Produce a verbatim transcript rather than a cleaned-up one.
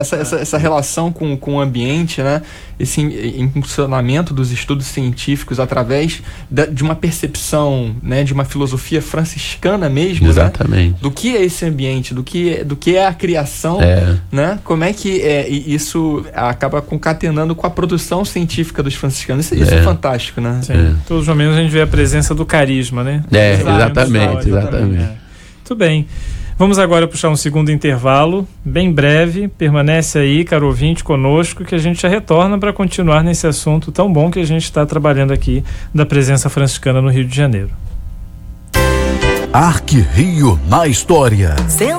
Essa, essa, essa relação com, com o ambiente, né? Esse impulsionamento dos estudos científicos através da, de uma percepção, né? De uma filosofia franciscana mesmo, exatamente, né? Do que é esse ambiente, do que, do que é a criação, é. né? Como é que é, isso acaba concatenando com a produção científica dos franciscanos. Isso, isso é. é fantástico, né? Sim. É. Todos os momentos a gente vê a presença do carisma, né? É, exatamente, exatamente. É. Muito bem. Vamos agora puxar um segundo intervalo, bem breve. Permanece aí, caro ouvinte, conosco, que a gente já retorna para continuar nesse assunto tão bom que a gente está trabalhando aqui da presença franciscana no Rio de Janeiro. Arque Rio na História.